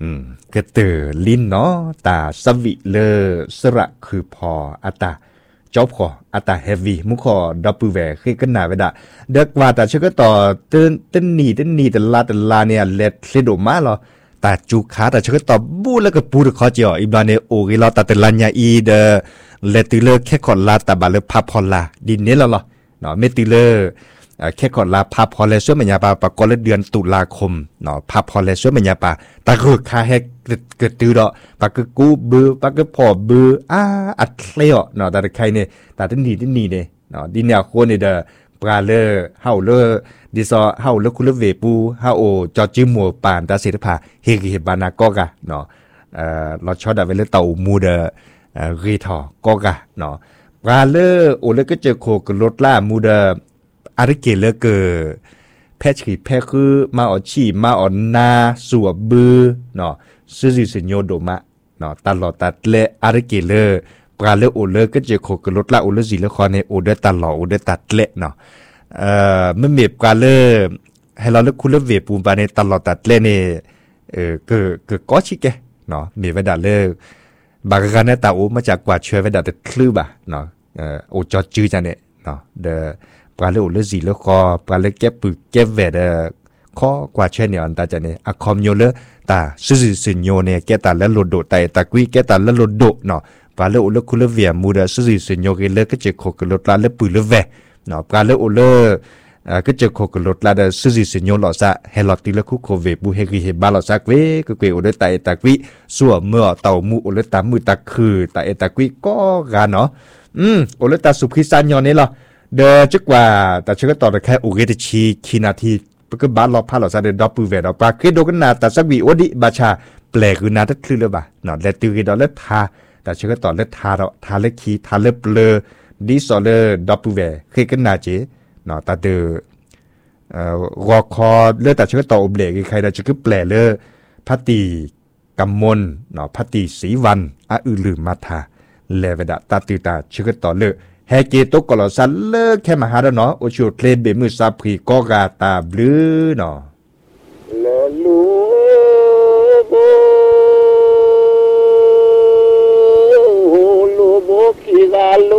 กระตือลิ้นเนาะตาสวิเลอสระคือพออัตาจอบขออัตาเฮฟวี่มุขอดับเบิลแวร์คือกันหนาเวดาเด็กว่าแต่เชื่อก็ต่อเต้นหนีแต่ลาเนี่ยเล็ดเสดมาหรอแต่จูขาแต่เชื่อก็ต่อบูแล้วก็ปูดคอเจียวอีบลาเนี่ยโอ้ยเราแต่ลันยาอีเดเลติเลอแค่ขอลาแต่บาเลพับพอลาดินนี้แล้วหรอเนาะเมติเลอแค่ก่อนลาพาพอเลช่วยมันยาปาปะก่อนเดือนตุลาคมเนาะพาพอเลช่วยมันยาปาตะกุกคาให้เกิดตื่นดอกปะก็กูบือปะก็พอบืออัดเลี้ยเนาะแต่ใครเนี่ยแต่ที่นี่เนี่ยเนาะดินเนี่ยคนเนี่ยเด้อปลาเลอเฮาเลอดิซอเฮาเลอคุเลเวปูเฮาโอจอจิมัวปานตาเสด็จพาเฮกิบานากอกะเนาะเราชอบได้เวลาเต่ามูเดรีทอกอกะเนาะปลาเลอโอเลก็เจอโคกรถล่ามูเดอาริเกเลเกอแพชีแพคือมาอชีมาออนนาสัวบือเนาะซื่อสิโยโดมะเนาะตลอดตัดเลอาริเกเลปลาเลโอเลก็จะโคกรถละโอเลสิละครในโอเดตลอดโอเดตัดเลเนาะเมื่อเมบปลาเลให้เราเลือกคุณเลือกเวปูปาในตลอดตัดเลเนี่ยก็ก็ชิแกเนาะมีเวดาเลบางการเนี่ยตาโอมาจากกว่าเชื่อเวดาแต่คลื่นบ่ะเนาะโอจอจื้อจังเนี่ยเนาะเดปลาเลือดเลือดสีเลือดคอปลาเลือดแก็บปึกแก็บแหวนข้อกว่าเช่นเนี่ยอันตาจะเนี่ยอะคอมโยเลตาซื่อสิโยเนี่ยแกตาแล้วหลุดโดแต่ตากุยแกตาแล้วหลุดโดเนาะปลาเลือดเลือดคุเลเวียมูเดซื่อสิโยกันเลยก็จะโคกรถปลาเลือดปืนเลือดแหวเนาะปลาเลือดเลือดก็จะโคกรถปลาเลือดซื่อสิโยหล่อซะเฮลอติเลือดคุโคเวบูเฮกิเฮบาหล่อซะเวก็เกวเลือดแต่ตากุยสัวเมื่อเต่ามูเลือดตามือตาคือแต่ตากุยก็กันเนาะเลือดตาสุพิสันยอนนี่หรอเดจักว่าแต่ฉันก็ต่อแค่อุเกตชีคีนาทีก็บ้านเราพาเราซะเดดอปปูเวดอปาเคโดกันนาแต่สักวีโอดิบาชาแปลคือนาทัดคือเลยบ่ะเนาะเลตือดอเลทาแต่ฉันก็ต่อเลทาเราทาเลคีทาเลเปลดิสอเลดอปปูเวเคกันนาเจเนาะแต่เดรอคอเลแต่ฉันก็ต่ออบเลกใครแต่ฉันก็แปลเลพัตติกำมลเนาะพัตติศรีวันอือลืมมาทาเลเวดาตาตือตาฉันก็ต่อเลเฮเกตกกลสันเลิกแค่มาหาเนาะโอชูเพลเบมือซาพรีกอกาตาบลือเนาะลลูโบลูโบคิกาโล